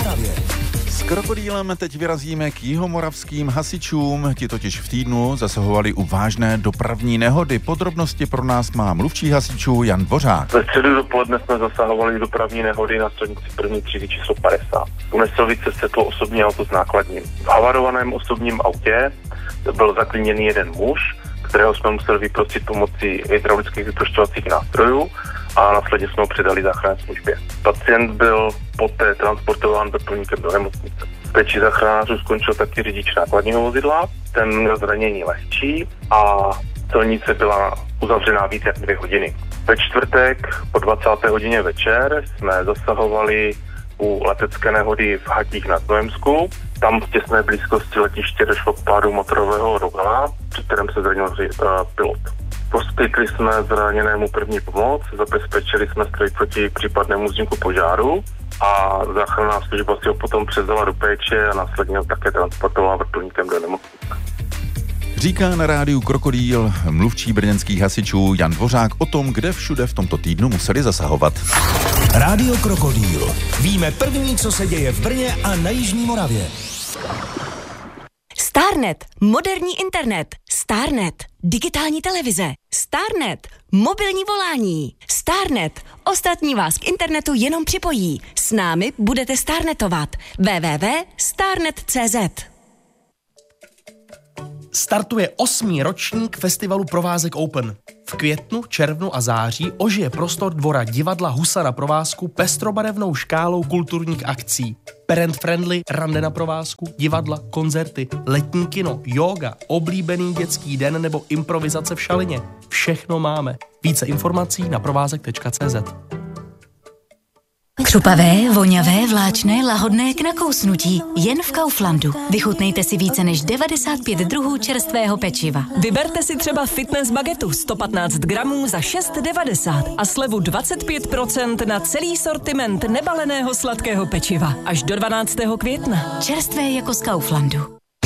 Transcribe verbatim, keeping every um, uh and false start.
Moravě. S Krokodýlem teď vyrazíme k jihomoravským hasičům. Ti totiž v týdnu zasahovali u vážné dopravní nehody. Podrobnosti pro nás má mluvčí hasičů Jan Dvořák. Ve středu dopoledne jsme zasahovali dopravní nehody na střednici první třídy číslo padesát. U Neselvice setlo osobní auto s nákladním. V havarovaném osobním autě byl zaklíněný jeden muž, kterého jsme museli vyprostit pomocí hydraulických vyprošťovacích nástrojů a následně jsme ho předali záchranné službě. Pacient byl poté transportován vrtulníkem do nemocnice. V péči záchranářů skončil taky řidič nákladního vozidla, ten měl zranění lehčí a silnice byla uzavřená víc jak dvě hodiny. Ve čtvrtek po dvacáté hodině večer jsme zasahovali u letecké nehody v Hatích nad Znojemsku. Tam v těsné blízkosti letiště došlo k pádu motorového rogala, při kterém se zranil uh, pilot. Poskytli jsme zraněnému první pomoc, zabezpečili jsme stroj proti případnému vzniku požáru a záchranná služba si ho potom převzala do péče a následně ho také transportovala vrtulníkem do nemocnice. Říká na rádiu Krokodýl mluvčí brněnských hasičů Jan Dvořák o tom, kde všude v tomto týdnu museli zasahovat. Rádio Krokodýl. Víme první, co se děje v Brně a na jižní Moravě. Starnet, moderní internet, Starnet, digitální televize, Starnet, mobilní volání, Starnet, ostatní vás k internetu jenom připojí. S námi budete starnetovat. w w w tečka starnet tečka c z. Startuje osmý ročník festivalu Provázek Open. V květnu, červnu a září ožije prostor dvora divadla Husa na provázku pestrobarevnou škálou kulturních akcí. Parent friendly, rande na provázku, divadla, koncerty, letní kino, yoga, oblíbený dětský den nebo improvizace v šalině. Všechno máme. Více informací na provázek tečka c z. Křupavé, voňavé, vláčné, lahodné k nakousnutí. Jen v Kauflandu. Vychutnejte si více než devadesát pět druhů čerstvého pečiva. Vyberte si třeba fitness bagetu sto patnáct gramů za šest devadesát a slevu dvacet pět procent na celý sortiment nebaleného sladkého pečiva. Až do dvanáctého května. Čerstvé jako z Kauflandu.